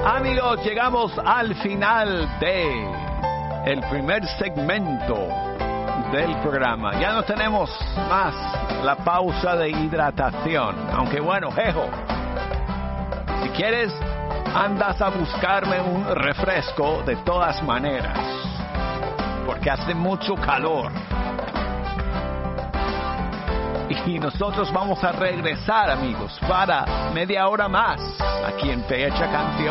Amigos, llegamos al final de el primer segmento del programa. Ya no tenemos más la pausa de hidratación. Aunque bueno, Jejo, si quieres, andas a buscarme un refresco de todas maneras, porque hace mucho calor. Y nosotros vamos a regresar, amigos, para media hora más aquí en Fecha Canción.